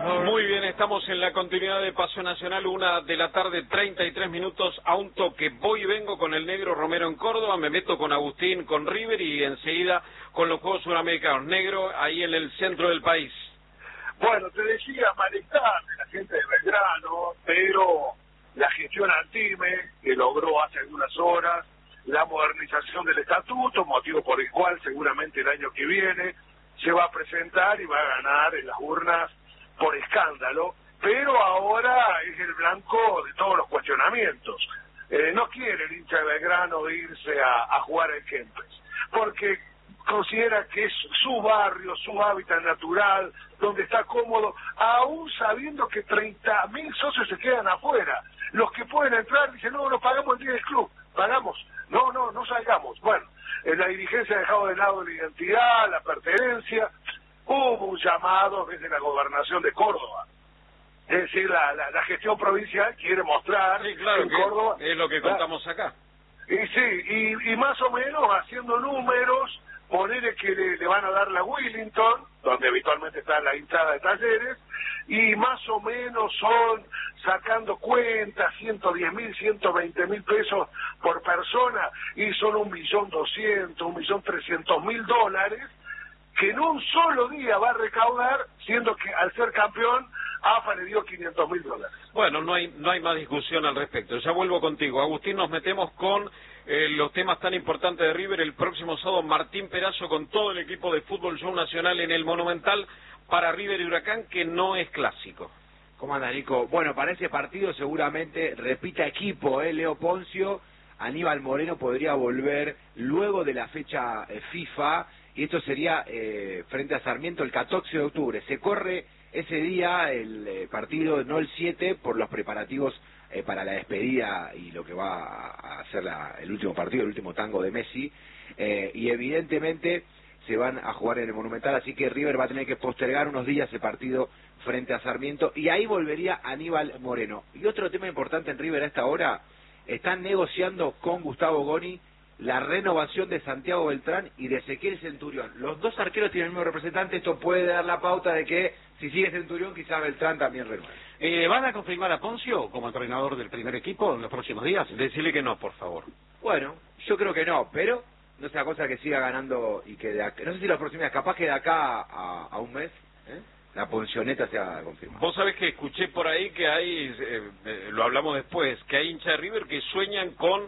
Muy bien, estamos en la continuidad de Paseo Nacional, 1:33 p.m, a un toque. Voy y vengo con el Negro Romero en Córdoba, me meto con Agustín, con River y enseguida con los Juegos Suramericanos. Negro, ahí en el centro del país. Bueno, te decía, malestar de la gente de Belgrano, pero la gestión Antime, que logró hace algunas horas la modernización del estatuto, motivo por el cual seguramente el año que viene se va a presentar y va a ganar en las urnas por escándalo, pero ahora es el blanco de todos los cuestionamientos. No quiere el hincha de Belgrano irse a jugar al Kempes, porque considera que es su barrio, su hábitat natural, donde está cómodo, aún sabiendo que 30.000 socios se quedan afuera. Los que pueden entrar dicen, no pagamos el día del club, pagamos, no salgamos. Bueno, la dirigencia ha dejado de lado la identidad, la pertenencia. Hubo un llamado desde la gobernación de Córdoba. Es decir, la gestión provincial quiere mostrar sí, claro, en que Córdoba... es lo que contamos acá. Y sí, y más o menos haciendo números, ponerle que le van a dar la Willington, donde habitualmente está la hinchada de Talleres, y más o menos son, sacando cuentas, 110.000, 120.000 pesos por persona, y son 1.200.000, 1.300.000 dólares, que en un solo día va a recaudar, siendo que al ser campeón, AFA le dio 500.000 dólares. Bueno, no hay más discusión al respecto. Ya vuelvo contigo. Agustín, nos metemos con los temas tan importantes de River. El próximo sábado, Martín Perazo con todo el equipo de Fútbol Show Nacional en el Monumental para River y Huracán, que no es clásico. ¿Cómo anda, Nico? Bueno, para ese partido seguramente repita equipo, Leo Poncio. Aníbal Moreno podría volver luego de la fecha FIFA, y esto sería frente a Sarmiento el 14 de octubre. Se corre ese día el partido, no el 7, por los preparativos para la despedida y lo que va a ser el último partido, el último tango de Messi, y evidentemente se van a jugar en el Monumental, así que River va a tener que postergar unos días ese partido frente a Sarmiento, y ahí volvería Aníbal Moreno. Y otro tema importante en River a esta hora, están negociando con Gustavo Goni la renovación de Santiago Beltrán y de Ezequiel Centurión. Los dos arqueros tienen el mismo representante, esto puede dar la pauta de que si sigue Centurión, quizá Beltrán también renueve. ¿Van a confirmar a Poncio como entrenador del primer equipo en los próximos días? Decirle que no, por favor. Bueno, yo creo que no, pero no es una cosa que siga ganando y que de acá, no sé si los próximos días, capaz que de acá a un mes, la Poncioneta se ha confirmado. Vos sabés que escuché por ahí que hay, lo hablamos después, que hay hinchas de River que sueñan con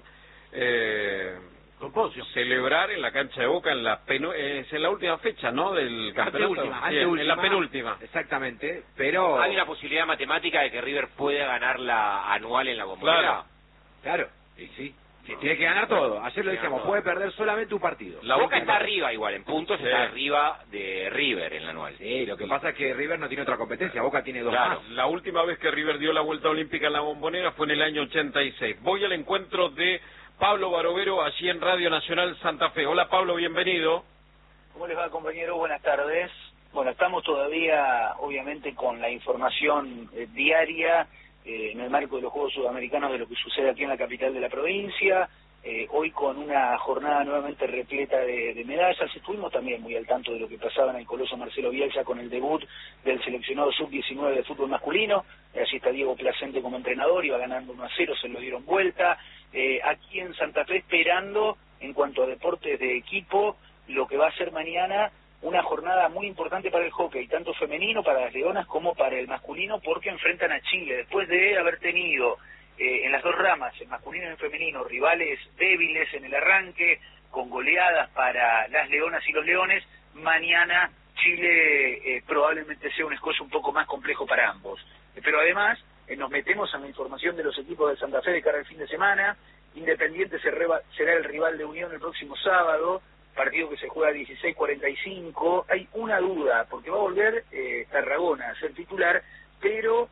celebrar en la cancha de Boca es en la última fecha, ¿no? Del campeonato. Anteúltima, en la penúltima. Exactamente, pero hay una posibilidad matemática de que River pueda ganar la anual en la Bombonera. Claro, y sí. Tiene que ganar todo. Ayer lo decíamos, puede perder solamente un partido. La Boca está arriba igual, en puntos está arriba de River en la anual. Sí, lo que pasa es que River no tiene otra competencia, Boca tiene dos más. La última vez que River dio la vuelta olímpica en la Bombonera fue en el año 86. Voy al encuentro de Pablo Barovero allí en Radio Nacional Santa Fe. Hola Pablo, bienvenido. ¿Cómo les va, compañero? Buenas tardes. Bueno, estamos todavía, obviamente, con la información diaria en el marco de los Juegos Sudamericanos de lo que sucede aquí en la capital de la provincia, hoy con una jornada nuevamente repleta de medallas. Estuvimos también muy al tanto de lo que pasaba en el Coloso Marcelo Bielsa con el debut del seleccionado sub-19 de fútbol masculino. Allí está Diego Placente como entrenador, iba ganando 1-0, se lo dieron vuelta. Aquí en Santa Fe esperando, en cuanto a deportes de equipo, lo que va a ser mañana una jornada muy importante para el hockey, tanto femenino para las Leonas como para el masculino, porque enfrentan a Chile, después de haber tenido en las dos ramas, el masculino y el femenino, rivales débiles en el arranque, con goleadas para las Leonas y los Leones. Mañana Chile probablemente sea un escollo un poco más complejo para ambos. Pero además nos metemos en la información de los equipos de Santa Fe de cara al fin de semana. Independiente será el rival de Unión el próximo sábado, partido que se juega a 16:45. Hay una duda, porque va a volver Tarragona a ser titular, pero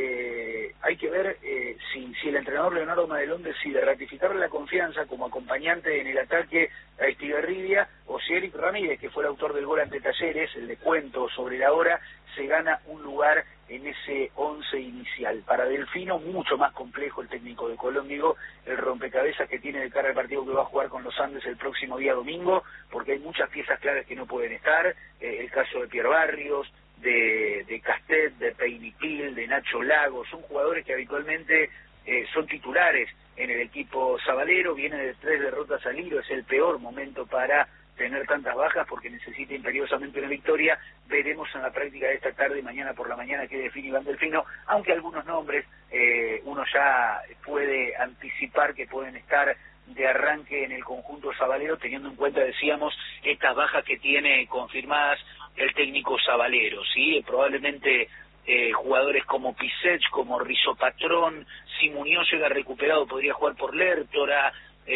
hay que ver si el entrenador Leonardo Madelón decide ratificarle la confianza como acompañante en el ataque a Estigarribia, o si Eric Ramírez, que fue el autor del gol ante Talleres, el descuento sobre la hora, se gana un lugar en ese 11 inicial. Para Delfino, mucho más complejo el técnico de Colón, digo, el rompecabezas que tiene de cara al partido que va a jugar con los Andes el próximo día domingo, porque hay muchas piezas claves que no pueden estar, el caso de Pierre Barrios, de Castet, de Peinipil, de Nacho Lago, son jugadores que habitualmente son titulares en el equipo sabalero, viene de 3 derrotas al hilo, es el peor momento para tener tantas bajas porque necesita imperiosamente una victoria. Veremos en la práctica de esta tarde y mañana por la mañana qué define Iván Delfino, aunque algunos nombres uno ya puede anticipar que pueden estar de arranque en el conjunto sabalero, teniendo en cuenta, decíamos, estas bajas que tiene confirmadas el técnico sabalero, ¿sí? Probablemente jugadores como Pisech, como Rizopatrón, si Muñoz llega recuperado podría jugar por Lertora.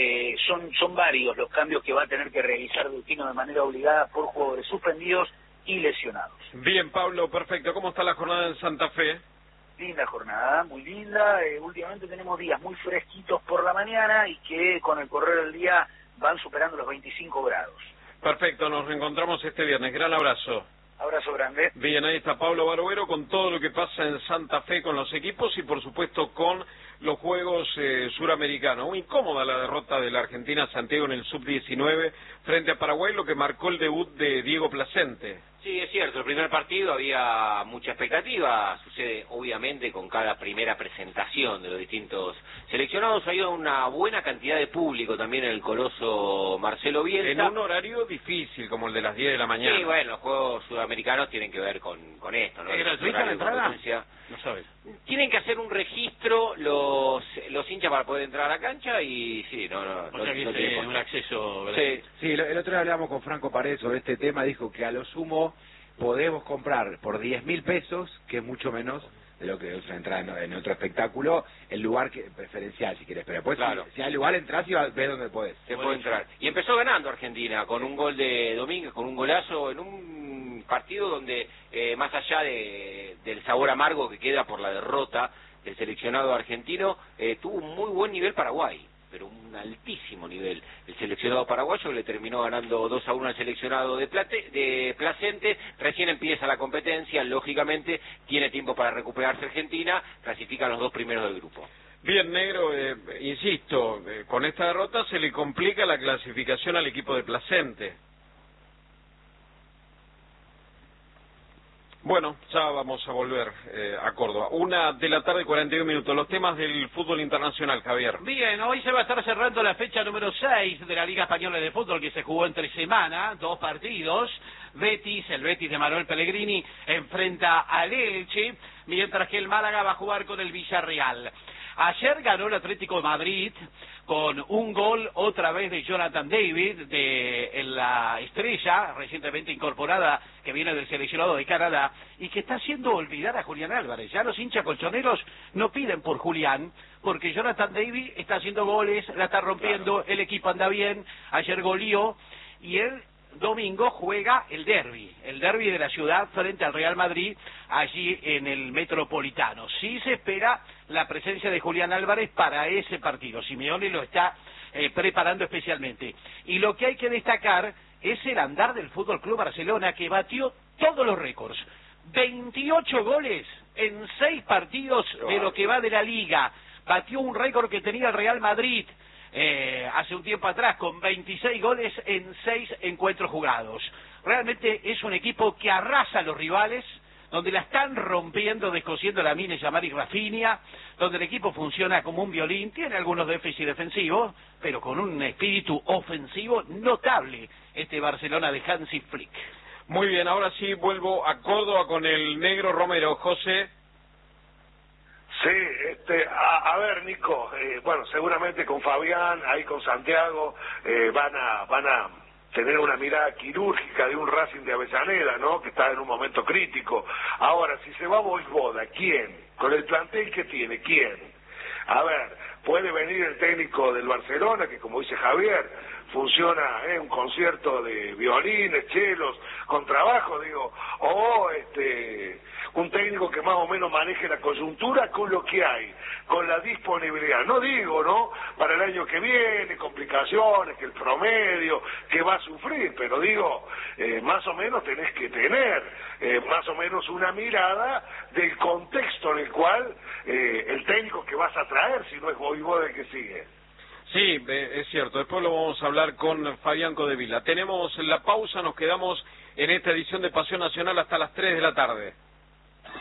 Son varios los cambios que va a tener que realizar Delfino de manera obligada por jugadores suspendidos y lesionados. Bien, Pablo, perfecto. ¿Cómo está la jornada en Santa Fe? Linda jornada, muy linda. Últimamente tenemos días muy fresquitos por la mañana y que con el correr del día van superando los 25 grados. Perfecto, nos reencontramos este viernes. Gran abrazo. Abrazo grande. Bien, ahí está Pablo Barovero con todo lo que pasa en Santa Fe con los equipos y por supuesto con los Juegos Suramericanos. Muy incómoda la derrota de la Argentina Santiago en el Sub-19 frente a Paraguay, lo que marcó el debut de Diego Placente. Sí, es cierto, el primer partido había mucha expectativa, sucede obviamente con cada primera presentación de los distintos seleccionados, ha habido una buena cantidad de público también en el Coloso Marcelo Bielsa. En un horario difícil como el de las 10 de la mañana. Sí, bueno, los Juegos Sudamericanos tienen que ver con esto, ¿no? ¿Es gratuita la entrada? No sabes. Tienen que hacer un registro los hinchas para poder entrar a la cancha y sí, no tiene un acceso. Sí, el otro día hablamos con Franco Paredes sobre este tema, dijo que a lo sumo podemos comprar por 10.000 pesos, que es mucho menos de lo que es una entrada en otro espectáculo, el lugar preferencial, si quieres. Pero después, claro, si hay lugar, entras y ves dónde podés. Se puede entrar. Y empezó ganando Argentina con un gol de Domínguez, con un golazo en un partido donde, más allá del sabor amargo que queda por la derrota del seleccionado argentino, tuvo un muy buen nivel Paraguay, pero un altísimo nivel. El seleccionado paraguayo le terminó ganando 2-1 al seleccionado de Placente. Recién empieza la competencia, lógicamente tiene tiempo para recuperarse Argentina, clasifican los 2 primeros del grupo. Bien, Negro, insisto, con esta derrota se le complica la clasificación al equipo de Placente. Bueno, ya vamos a volver a Córdoba. 1:41 Los temas del fútbol internacional, Javier. Bien, hoy se va a estar cerrando la fecha número 6 de la Liga Española de Fútbol, que se jugó entre semana, 2 partidos. El Betis de Manuel Pellegrini enfrenta al Elche, mientras que el Málaga va a jugar con el Villarreal. Ayer ganó el Atlético de Madrid con un gol otra vez de Jonathan David, en la estrella recientemente incorporada que viene del seleccionado de Canadá y que está haciendo olvidar a Julián Álvarez. Ya los hinchas colchoneros no piden por Julián, porque Jonathan David está haciendo goles, la está rompiendo, el equipo anda bien, ayer goleó y él domingo juega el derbi de la ciudad frente al Real Madrid allí en el Metropolitano. Sí se espera la presencia de Julián Álvarez para ese partido. Simeone lo está preparando especialmente. Y lo que hay que destacar es el andar del Fútbol Club Barcelona, que batió todos los récords. 28 goles en 6 partidos de lo que va de la Liga. Batió un récord que tenía el Real Madrid hace un tiempo atrás, con 26 goles en 6 encuentros jugados. Realmente es un equipo que arrasa a los rivales, donde la están rompiendo, descosiendo la mina Yamal y Rafinha, donde el equipo funciona como un violín, tiene algunos déficits defensivos, pero con un espíritu ofensivo notable este Barcelona de Hansi Flick. Muy bien, ahora sí vuelvo a Córdoba con el Negro Romero. José. Sí, a ver, Nico, bueno, seguramente con Fabián, ahí con Santiago, van a tener una mirada quirúrgica de un Racing de Avellaneda, ¿no?, que está en un momento crítico. Ahora, si se va Boisboda, ¿quién? Con el plantel que tiene, ¿quién? A ver, puede venir el técnico del Barcelona, que como dice Javier, funciona un concierto de violines, chelos, con trabajo, digo, o un técnico que más o menos maneje la coyuntura con lo que hay, con la disponibilidad. No digo, ¿no?, para el año que viene, complicaciones, que el promedio, que va a sufrir, pero digo, más o menos tenés que tener más o menos una mirada del contexto en el cual el técnico que vas a traer, si no es Boivoda el que sigue. Sí, es cierto, después lo vamos a hablar con Fabián Codevila. Tenemos la pausa, nos quedamos en esta edición de Pasión Nacional hasta las 3 de la tarde.